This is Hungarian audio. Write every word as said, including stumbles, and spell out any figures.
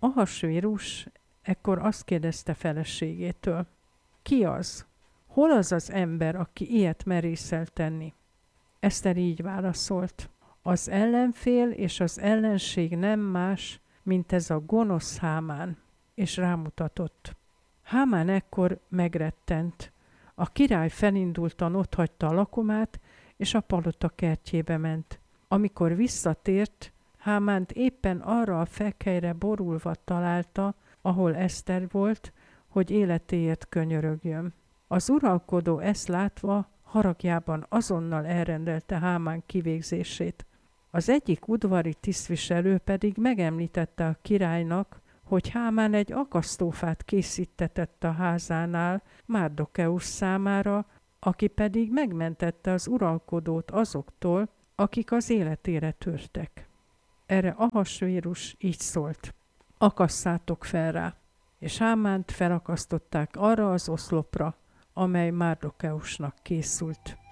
Ahasvérus ekkor azt kérdezte feleségétől: ki az? Hol az az ember, aki ilyet merészel tenni? Eszter így válaszolt: az ellenfél és az ellenség nem más, mint ez a gonosz Hámán, és rámutatott. Hámán ekkor megrettent. A király felindultan otthagyta a lakomát, és a palota kertjébe ment. Amikor visszatért, Hámánt éppen arra a fekhelyre borulva találta, ahol Eszter volt, hogy életéért könyörögjön. Az uralkodó ezt látva haragjában azonnal elrendelte Hámán kivégzését. Az egyik udvari tisztviselő pedig megemlítette a királynak, hogy Hámán egy akasztófát készítetett a házánál Márdokeus számára, aki pedig megmentette az uralkodót azoktól, akik az életére törtek. Erre Ahasvérus így szólt: akasszátok fel rá, és Hámánt felakasztották arra az oszlopra, amely Márdokeusnak készült.